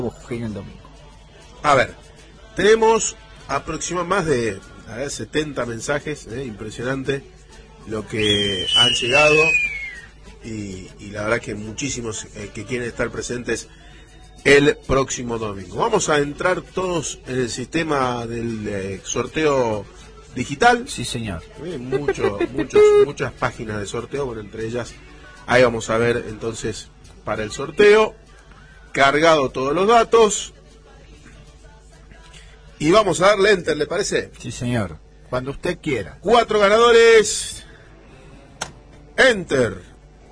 Jujeño el domingo. A ver, tenemos aproximadamente más de 70 mensajes, impresionante lo que han llegado y la verdad que muchísimos que quieren estar presentes el próximo domingo. Vamos a entrar todos en el sistema del sorteo digital. Sí, señor. Muchas páginas de sorteo, bueno, entre ellas ahí vamos a ver entonces para el sorteo, cargado todos los datos y vamos a darle enter, ¿le parece? Sí, señor. Cuando usted quiera. 4 ganadores. Enter.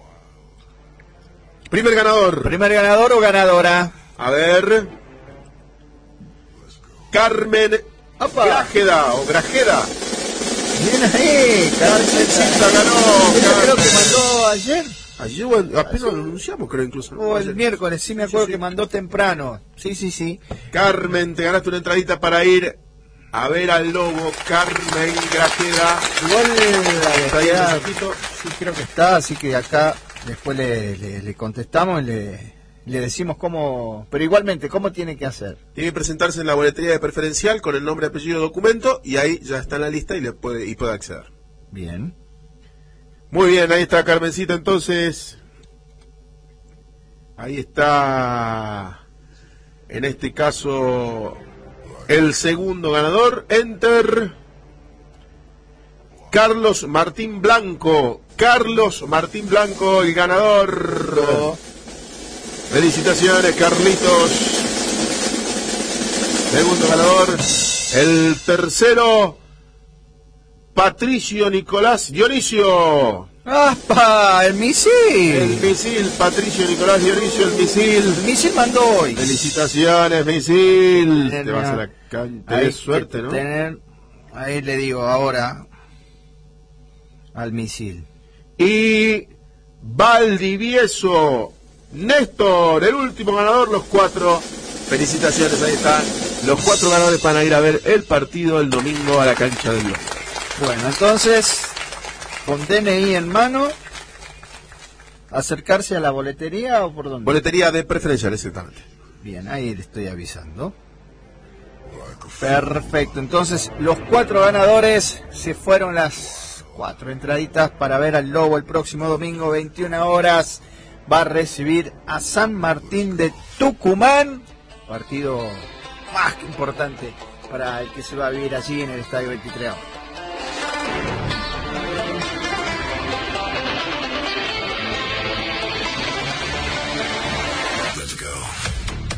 Primer ganador. ¿Primer ganador o ganadora? A ver. Carmen Grajeda o Grajeda. Bien ahí, Carmencita ganó. Creo que mandó ayer. Ayer, bueno, apenas lo anunciamos, creo incluso. O el miércoles, sí me acuerdo que mandó temprano. Sí. Carmen, te ganaste una entradita para ir a ver al lobo. Carmen Grajeda. Igual sí creo que está, así que acá después le contestamos, le decimos cómo, pero igualmente, ¿cómo tiene que hacer? Tiene que presentarse en la boletería de preferencial con el nombre, apellido, documento y ahí ya está en la lista y puede acceder. Bien. Muy bien, ahí está Carmencita entonces. Ahí está, en este caso, el segundo ganador. Enter. Carlos Martín Blanco. Carlos Martín Blanco, el ganador. Felicitaciones, Carlitos. Segundo ganador. El tercero, Patricio Nicolás Dionisio. ¡Apa! ¡El misil! El misil, Patricio Nicolás Dionisio, el misil. El misil mandó hoy. Felicitaciones, misil. Te vas a la cancha de suerte, ¿no? Ahí le digo ahora al misil. Y Valdivieso, Néstor, el último ganador, los 4. Felicitaciones, ahí están. Los 4 ganadores van a ir a ver el partido el domingo a la cancha del Lobo. Bueno, entonces, con DNI en mano, ¿acercarse a la boletería o por dónde? Boletería de preferencial, exactamente. Bien, ahí le estoy avisando. Perfecto, entonces los 4 ganadores se fueron las 4 entraditas para ver al Lobo el próximo domingo, 21 horas. Va a recibir a San Martín de Tucumán, partido más que importante para el que se va a vivir allí en el Estadio 23.